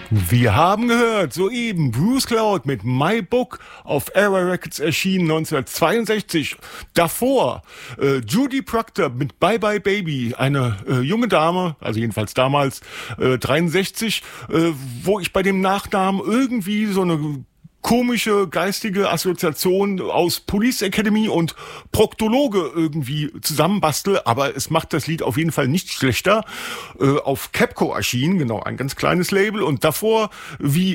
Wir haben gehört, soeben Bruce Cloud mit My Book auf Era Records erschienen 1962. Davor Judy Proctor mit Bye Bye Baby, eine junge Dame, also jedenfalls damals 63, wo ich bei dem Nachnamen irgendwie so eine komische geistige Assoziation aus Police Academy und Proktologe irgendwie zusammenbastel, aber es macht das Lied auf jeden Fall nicht schlechter. Auf Capco erschienen, genau, ein ganz kleines Label, und davor, wie